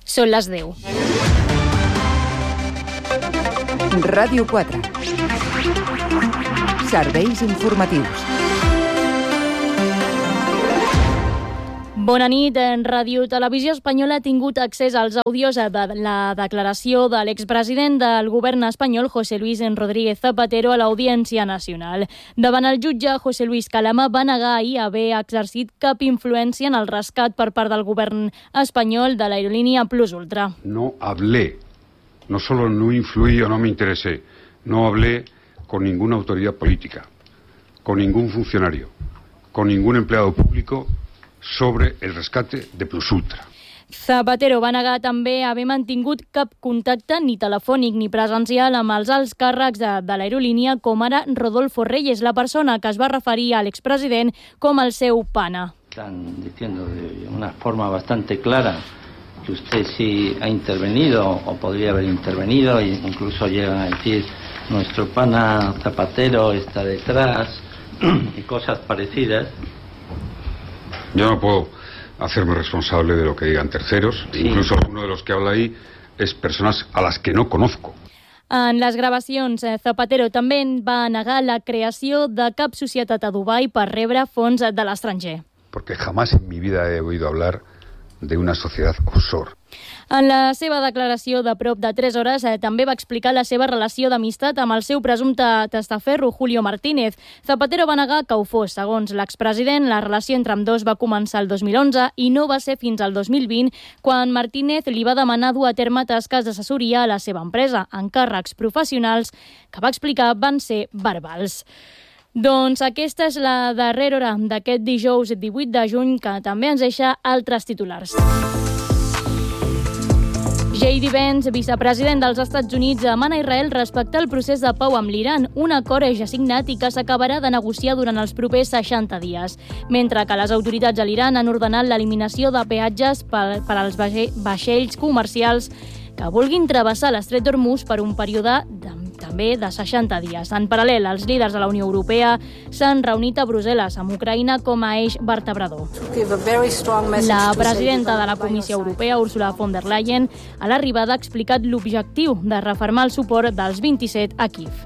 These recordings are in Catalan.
Són les 10. Ràdio 4. Serveis informatius. Bona nit. Ràdio Televisió Espanyola ha tingut accés als àudios de la declaració de l'expresident del govern espanyol, José Luis Rodríguez Zapatero, a l'Audiència Nacional. Davant el jutge, José Luis Calama va negar ahir haver exercit cap influència en el rescat per part del govern espanyol de l'aerolínia Plus Ultra. No hablé, no solo no influí o no me interesé, no hablé con ninguna autoridad política, con ningún funcionario, con ningún empleado público sobre el rescate de Plus Ultra. Zapatero va negar també haver mantingut cap contacte ni telefònic ni presencial amb els alts càrrecs de l'aerolínia, com ara Rodolfo Reyes, la persona que es va referir a l'expresident com el seu pana. Están diciendo de una forma bastante clara que usted sí ha intervenido o podría haber intervenido, e incluso llegan a decir nuestro pana Zapatero está detrás y cosas parecidas. Yo no puedo hacerme responsable de lo que digan terceros, sí. Incluso alguno de los que habla ahí es personas a las que no conozco. En les gravacions, Zapatero també va negar la creació de cap societat a Dubai per rebre fons de l'estranger. Porque jamás en mi vida he oído hablar de una sociedad offshore. En la seva declaració de prop de 3 hores també va explicar la seva relació d'amistat amb el seu presumpte testaferro, Julio Martínez. Zapatero va negar que ho fos. Segons l'expresident, la relació entre ambdós va començar el 2011 i no va ser fins al 2020 quan Martínez li va demanar dur a terme tasques d'assessoria a la seva empresa, encàrrecs professionals que va explicar van ser verbals. Doncs aquesta és la darrera hora d'aquest dijous 18 de juny, que també ens deixa altres titulars. J.D. Vance, vicepresident dels Estats Units, demana a Israel respectar el procés de pau amb l'Iran, un acord ja signat i que s'acabarà de negociar durant els propers 60 dies, mentre que les autoritats a l'Iran han ordenat l'eliminació de peatges per als vaixells comercials que vulguin travessar l'estret d'Hormuz per un període també de 60 dies. En paral·lel, els líders de la Unió Europea s'han reunit a Brussel·les amb Ucraïna com a eix vertebrador. La presidenta de la Comissió Europea, Ursula von der Leyen, a l'arribada ha explicat l'objectiu de refermar el suport dels 27 a Kíev.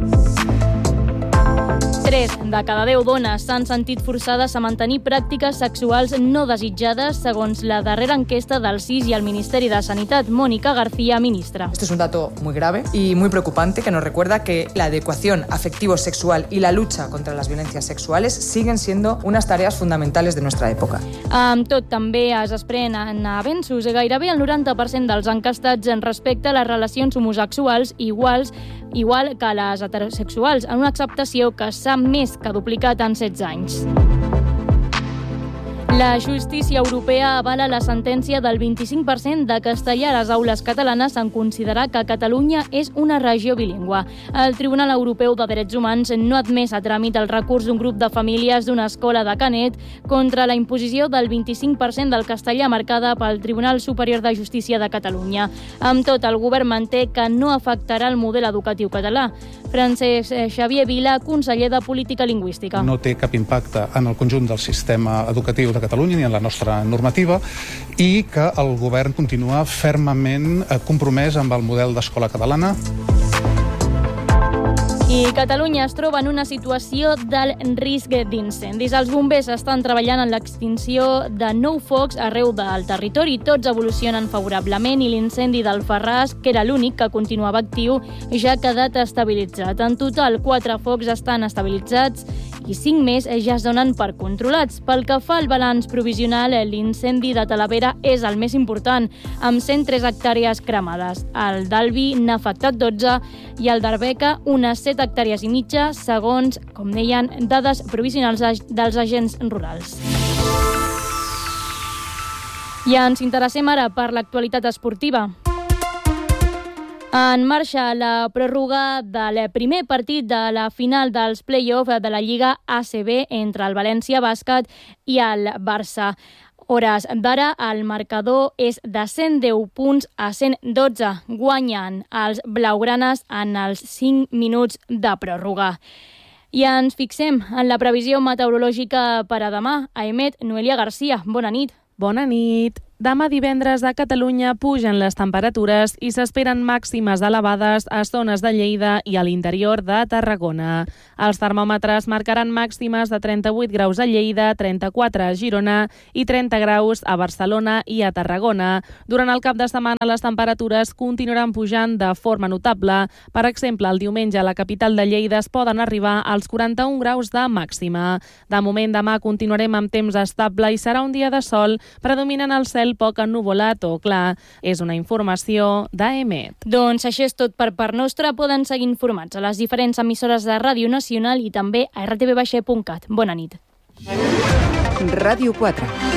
3 de cada 10 dones s'han sentit forçades a mantenir pràctiques sexuals no desitjades, segons la darrera enquesta del CIS i el Ministeri de Sanitat. Mónica García, ministra. Esto es un dato muy grave y muy preocupante que nos recuerda que la adecuación afectivo-sexual y la lucha contra las violencias sexuales siguen siendo unas tareas fundamentales de nuestra època. Amb tot, també es desprenen avenços. Gairebé el 90% dels encastats respecte a les relacions homosexuals igual que les heterosexuals, en una acceptació que s'ha més que duplicat en 16 anys. La justícia europea avala la sentència del 25% de castellà a les aules catalanes en considerar que Catalunya és una regió bilingüe. El Tribunal Europeu de Drets Humans no ha admès a tràmit el recurs d'un grup de famílies d'una escola de Canet contra la imposició del 25% del castellà marcada pel Tribunal Superior de Justícia de Catalunya. Amb tot, el govern manté que no afectarà el model educatiu català. Francesc Xavier Vila, conseller de Política Lingüística. No té cap impacte en el conjunt del sistema educatiu de Catalunya ni en la nostra normativa i que el govern continua fermament compromès amb el model d'escola catalana. I Catalunya es troba en una situació del risc d'incendis. Els bombers estan treballant en l'extinció de 9 focs arreu del territori. Tots evolucionen favorablement i l'incendi del Ferraz, que era l'únic que continuava actiu, ja ha quedat estabilitzat. En total, 4 focs estan estabilitzats i 5 més ja es donen per controlats. Pel que fa al balanç provisional, l'incendi de Talavera és el més important, amb 103 hectàrees cremades. El d'Albi n'ha afectat 12 i el d'Arbeca unes 7 hectàrees i mitja, segons, com deien, dades provisionals dels agents rurals. I ens interessem ara per l'actualitat esportiva. En marxa la pròrroga del primer partit de la final dels play-off de la Lliga ACB entre el València Bàsquet i el Barça. Hores d'ara, el marcador és de 110 punts a 112. Guanyen els blaugranes en els 5 minuts de pròrroga. I ens fixem en la previsió meteorològica per a demà. A EMET, Noelia Garcia, bona nit. Bona nit. Demà divendres a Catalunya pugen les temperatures i s'esperen màximes elevades a zones de Lleida i a l'interior de Tarragona. Els termòmetres marcaran màximes de 38 graus a Lleida, 34 a Girona i 30 graus a Barcelona i a Tarragona. Durant el cap de setmana les temperatures continuaran pujant de forma notable. Per exemple, el diumenge a la capital de Lleida es poden arribar als 41 graus de màxima. De moment, demà continuarem amb temps estable i serà un dia de sol, predominant el cel poc ennuvolat o clar. És una informació d'EMET. Doncs això és tot per part nostra. Poden seguir informats a les diferents emissores de Ràdio Nacional i també a rtv.cat. Bona nit. Ràdio 4.